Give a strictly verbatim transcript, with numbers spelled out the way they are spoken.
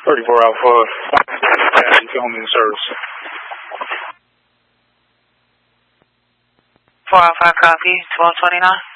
thirty-four Alpha, filming service. four Alpha, copy, twelve twenty-nine.